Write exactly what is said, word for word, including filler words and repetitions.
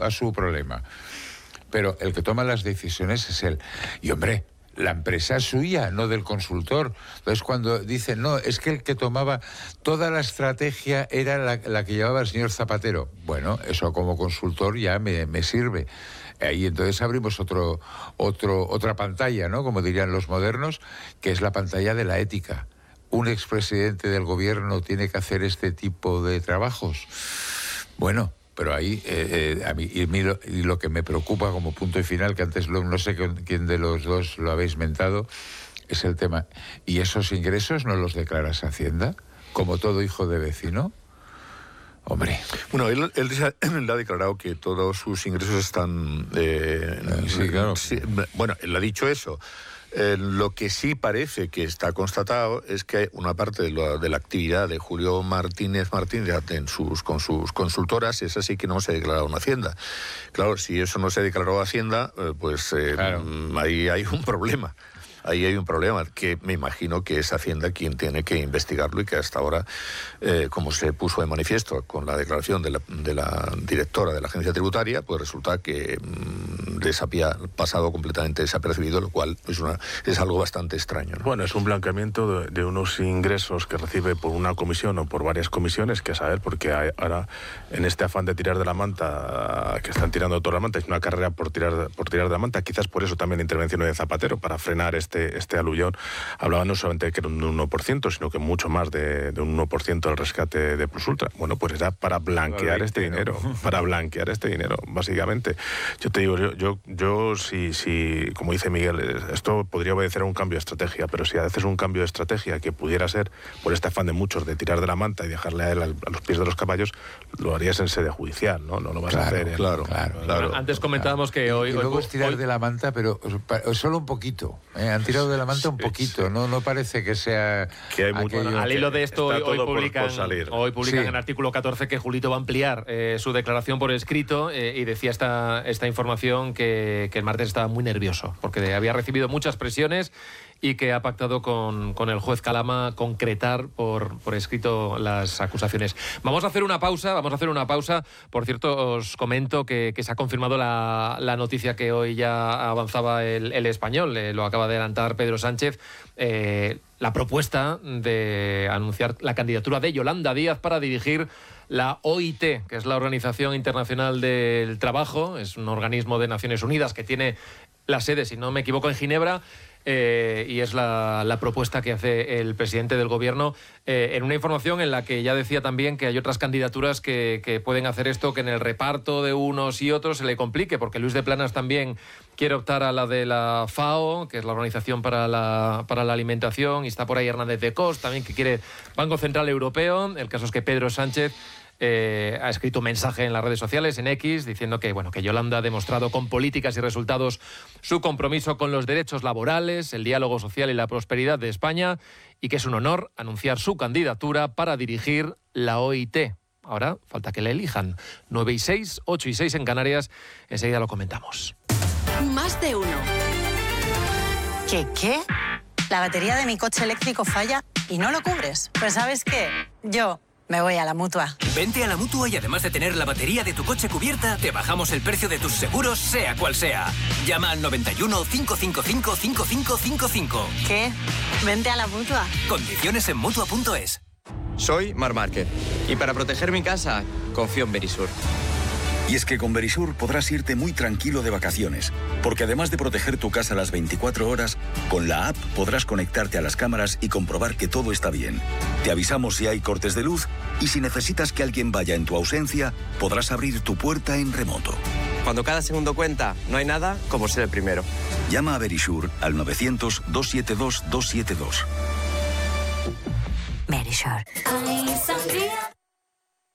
a su problema. Pero el que toma las decisiones es él. Y hombre, la empresa es suya, no del consultor. Entonces cuando dicen, no, es que el que tomaba toda la estrategia era la, la que llevaba el señor Zapatero. Bueno, eso como consultor ya me, me sirve. Y entonces abrimos otro, otro, otra pantalla, ¿no? Como dirían los modernos, que es la pantalla de la ética. ¿Un expresidente del gobierno tiene que hacer este tipo de trabajos? Bueno, pero ahí, eh, eh, a mí, y, mí lo, y lo que me preocupa como punto y final, que antes lo, no sé quién de los dos lo habéis mentado, es el tema. ¿Y esos ingresos no los declaras a Hacienda? Como todo hijo de vecino. Hombre. Bueno, él, él, él ha declarado que todos sus ingresos están... Eh, sí, claro. Sí, bueno, él ha dicho eso. Eh, lo que sí parece que está constatado es que una parte de, lo, de la actividad de Julio Martínez Martínez en sus, con sus consultoras, esa sí que no se ha declarado en Hacienda. Claro, si eso no se declaró a Hacienda, eh, pues eh, claro. ahí hay un problema. Ahí hay un problema, que me imagino que es Hacienda quien tiene que investigarlo y que hasta ahora, eh, como se puso de manifiesto con la declaración de la, de la directora de la agencia tributaria, pues resulta que mmm, les había pasado completamente desapercibido, lo cual es, una, es algo bastante extraño, ¿no? Bueno, es un blanqueamiento de, de unos ingresos que recibe por una comisión o por varias comisiones, que a saber, porque hay, ahora en este afán de tirar de la manta, que están tirando toda la manta, es una carrera por tirar, por tirar de la manta, quizás por eso también la intervención de Zapatero, para frenar este Este, este alullón. Hablaba no solamente de que era un uno por ciento, sino que mucho más de, de un uno por ciento del rescate de Plus Ultra. Bueno, pues era para blanquear veinte, este dinero, ¿no? Para blanquear este dinero, básicamente. Yo te digo, yo, yo, yo si, si, como dice Miguel, esto podría obedecer a un cambio de estrategia, pero si haces un cambio de estrategia que pudiera ser por este afán de muchos de tirar de la manta y dejarle a él a los pies de los caballos, lo harías en sede judicial, ¿no? No lo vas claro, a hacer. En, claro, claro, claro. Bueno, antes comentábamos claro. que hoy... Y, y luego hoy, es tirar hoy... de la manta, pero solo un poquito, ¿eh? Han tirado de la manta un poquito, no no parece que sea... Que hay mucho, bueno, al hilo de esto, hoy, hoy publican, hoy publican sí. en artículo catorce que Julito va a ampliar eh, su declaración por escrito eh, y decía esta, esta información que, que el martes estaba muy nervioso, porque había recibido muchas presiones y que ha pactado con, con el juez Calama concretar por, por escrito las acusaciones. Vamos a hacer una pausa, vamos a hacer una pausa. Por cierto, os comento que, que se ha confirmado la, la noticia que hoy ya avanzaba el, el Español, eh, lo acaba de adelantar Pedro Sánchez, eh, la propuesta de anunciar la candidatura de Yolanda Díaz para dirigir la O I T, que es la Organización Internacional del Trabajo, es un organismo de Naciones Unidas que tiene la sede, si no me equivoco, en Ginebra. Eh, y es la, la propuesta que hace el presidente del gobierno eh, en una información en la que ya decía también que hay otras candidaturas que, que pueden hacer esto, que en el reparto de unos y otros se le complique, porque Luis de Planas también quiere optar a la de la FAO, que es la Organización para la, para la Alimentación, y está por ahí Hernández de Cos también, que quiere Banco Central Europeo. El caso es que Pedro Sánchez Eh, ha escrito un mensaje en las redes sociales, en X, diciendo que, bueno, que Yolanda ha demostrado con políticas y resultados su compromiso con los derechos laborales, el diálogo social y la prosperidad de España, y que es un honor anunciar su candidatura para dirigir la O I T. Ahora falta que le elijan. nueve y seis, ocho y seis en Canarias. Enseguida lo comentamos. Más de uno. ¿Qué qué? La batería de mi coche eléctrico falla y no lo cubres. Pues ¿sabes qué? Yo me voy a la Mutua. Vente a la Mutua y además de tener la batería de tu coche cubierta, te bajamos el precio de tus seguros, sea cual sea. Llama al noventa y uno, cinco cinco cinco, cinco cinco cinco cinco. ¿Qué? Vente a la Mutua. Condiciones en Mutua punto es. Soy Mar Márquez y para proteger mi casa, confío en Verisur. Y es que con Verisur podrás irte muy tranquilo de vacaciones, porque además de proteger tu casa las veinticuatro horas, con la app podrás conectarte a las cámaras y comprobar que todo está bien. Te avisamos si hay cortes de luz y si necesitas que alguien vaya en tu ausencia, podrás abrir tu puerta en remoto. Cuando cada segundo cuenta, no hay nada como ser el primero. Llama a Verisur al novecientos, doscientos setenta y dos, doscientos setenta y dos. Verisur.